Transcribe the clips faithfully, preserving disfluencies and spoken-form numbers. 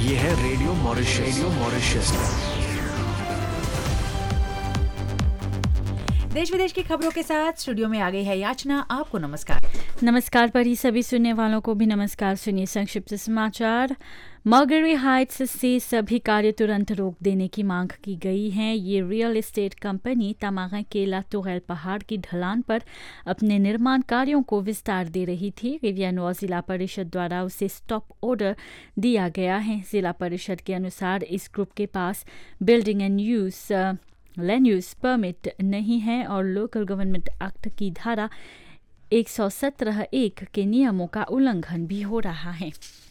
ये है radio Mauritius. Radio Mauritius. देश विदेश की खबरों के साथ स्टूडियो में आ गई है याचना। आपको नमस्कार। नमस्कार परी, सभी सुनने वालों को भी नमस्कार। सुनिए संक्षिप्त समाचार। मलगरी हाइट्स से सभी कार्य तुरंत रोक देने की मांग की गई है। ये रियल एस्टेट कंपनी तमागा के लातोगैल पहाड़ की ढलान पर अपने निर्माण कार्यों को विस्तार दे रही थी। रिवियानो जिला परिषद द्वारा उसे स्टॉप ऑर्डर दिया गया है। जिला परिषद के अनुसार इस ग्रुप के पास building and use land use permit नहीं है और लोकल गवर्नमेंट एक्ट की धारा एक सौ सत्रह एक के नियमों का उल्लंघन भी हो रहा है।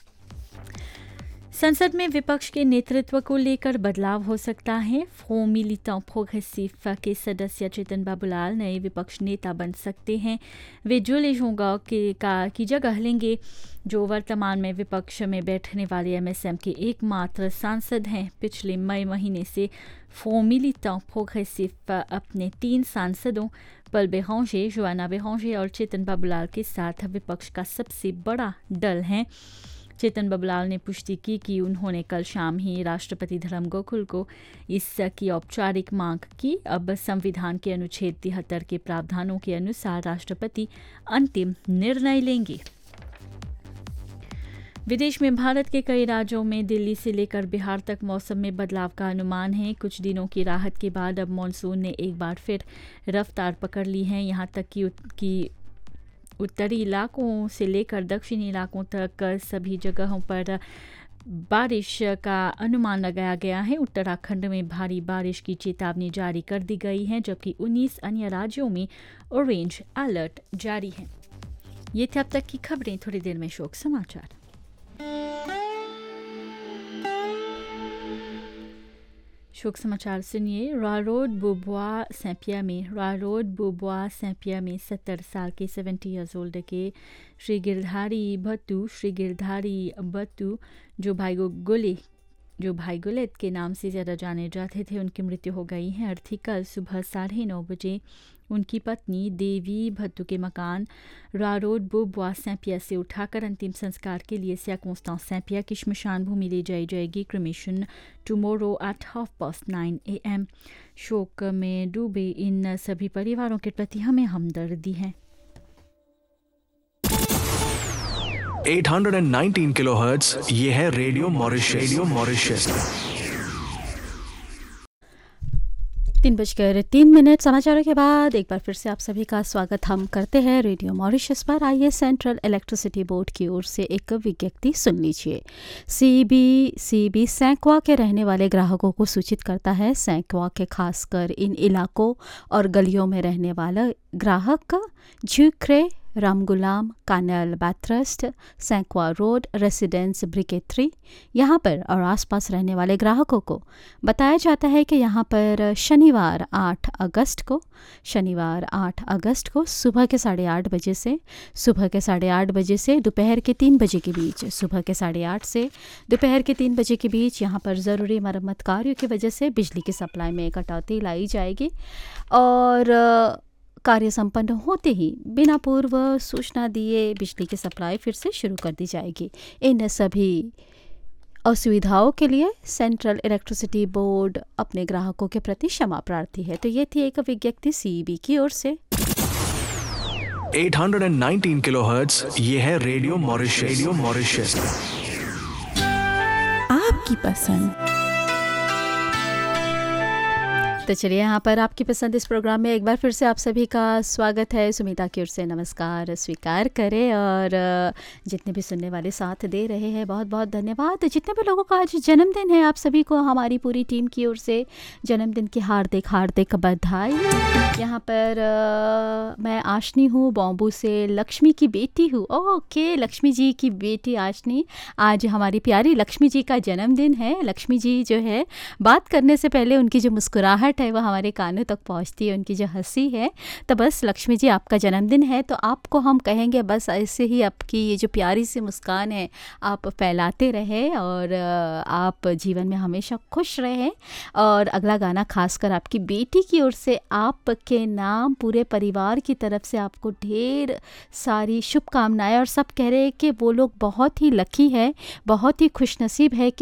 संसद में विपक्ष के नेतृत्व को लेकर बदलाव हो सकता है। फ्रंट मिलिटेंट प्रोग्रेसिव के सदस्य चेतन बाबूलाल नए विपक्ष नेता बन सकते हैं। वे जुले होंगा के का की जगह लेंगे, जो वर्तमान में विपक्ष में बैठने वाले एमएसएम के एकमात्र सांसद हैं। पिछले मई महीने से फ्रंट मिलिटेंट प्रोग्रेसिव अपने तीन सांसदों पल बेहोंगे, जोआना बेहोंगे और चेतन बाबूलाल के साथ विपक्ष का सबसे बड़ा दल है। चेतन बाबूलाल ने पुष्टि की कि उन्होंने कल शाम ही राष्ट्रपति धर्म गोकुल को इसकी औपचारिक मांग की। अब संविधान के अनुच्छेद तिहत्तर के प्रावधानों के अनुसार राष्ट्रपति अंतिम निर्णय लेंगे। विदेश में भारत के कई राज्यों में दिल्ली से लेकर बिहार तक मौसम में बदलाव का अनुमान है। कुछ दिनों की राहत के बाद अब मानसून ने एक बार फिर रफ्तार पकड़ ली है। यहाँ तक कि, कि उत्तरी इलाकों से लेकर दक्षिणी इलाकों तक सभी जगहों पर बारिश का अनुमान लगाया गया है। उत्तराखंड में भारी बारिश की चेतावनी जारी कर दी गई है, जबकि उन्नीस अन्य राज्यों में ऑरेंज अलर्ट जारी है। ये थे अब तक की खबरें। थोड़ी देर में शोक समाचार। शोक समाचार सुनिए। रॉ रोड बुबुआ सैंपिया में रॉ रोड बुबुआ सैंपिया में सत्तर साल के सेवेंटी ईयर्स ओल्ड के श्री गिरधारी भत्तू श्री गिरधारी भत्तू जो भाई गोले जो भाई गुलेत के नाम से ज़्यादा जाने जाते थे, उनकी मृत्यु हो गई है। अर्थी कल सुबह साढ़े नौ बजे उनकी पत्नी देवी भत्तू के मकान रॉ रोड बुबुआ सैंपिया से उठाकर अंतिम संस्कार के लिए सियाकोंस्तान सैंपिया की श्मशान भूमि ले जाई जाएगी। Cremation tomorrow at half past nine A M. शोक में डूबे इन सभी परिवारों के प्रति हमें हमदर्दी है। आठ सौ उन्नीस किलोहर्ट्ज़, ये है रेडियो मॉरिशस। Radio Mauritius. तीन बजकर तीन मिनट समाचारों के बाद एक बार फिर से आप सभी का स्वागत हम करते हैं रेडियो मॉरिशस पर। आइए सेंट्रल इलेक्ट्रिसिटी बोर्ड की ओर से एक विज्ञप्ति सुन लीजिए। सीबी सीबी सैंक्वा के रहने वाले ग्राहकों को सूचित करता है। सैंक्वा के खासकर इन इलाकों और गलियों में रहने वाला ग्राहक झुक्रे रामगुलाम कानल बाथरस्ट सैंक्वा रोड रेसिडेंस ब्रिकेट्री यहाँ पर और आसपास रहने वाले ग्राहकों को बताया जाता है कि यहाँ पर शनिवार आठ अगस्त को शनिवार आठ अगस्त को सुबह के साढ़े आठ बजे से सुबह के साढ़े आठ बजे से दोपहर के तीन बजे के बीच सुबह के साढ़े आठ से दोपहर के तीन बजे के बीच यहाँ पर ज़रूरी मरम्मत कार्यों की वजह से बिजली की सप्लाई में कटौती लाई जाएगी और कार्य संपन्न होते ही बिना पूर्व सूचना दिए बिजली की सप्लाई फिर से शुरू कर दी जाएगी। इन सभी असुविधाओं के लिए सेंट्रल इलेक्ट्रिसिटी बोर्ड अपने ग्राहकों के प्रति क्षमा प्रार्थी है। तो ये थी एक विज्ञप्ति सीईबी की ओर से। आठ सौ उन्नीस किलोहर्ट्ज़, ये है रेडियो मॉरिशस। Radio Mauritius. आपकी पसंद। तो चलिए यहाँ पर आपकी पसंद इस प्रोग्राम में एक बार फिर से आप सभी का स्वागत है। सुमिता की ओर से नमस्कार स्वीकार करें और जितने भी सुनने वाले साथ दे रहे हैं बहुत बहुत धन्यवाद। जितने भी लोगों का आज जन्मदिन है आप सभी को हमारी पूरी टीम की ओर से जन्मदिन की हार्दिक हार्दिक बधाई। यहाँ पर आ, मैं आशनी हूँ, बॉम्बू से लक्ष्मी की बेटी हूँ। ओके, लक्ष्मी जी की बेटी आशनी, आज हमारी प्यारी लक्ष्मी जी का जन्मदिन है। लक्ष्मी जी जो है बात करने से पहले उनकी जो मुस्कुराहट है वह हमारे कानों तक पहुंचती है, उनकी जो हंसी है। तो बस लक्ष्मी जी आपका जन्मदिन है तो आपको हम कहेंगे बस ऐसे ही आपकी ये जो प्यारी सी मुस्कान है आप फैलाते रहें और आप जीवन में हमेशा खुश रहें। और अगला गाना खासकर आपकी बेटी की ओर से आपके नाम पूरे परिवार की तरफ से आपको ढेर सारी शुभकामनाएं और सब कह रहे हैं कि वो लोग बहुत ही लकी है, बहुत ही खुशनसीब है कि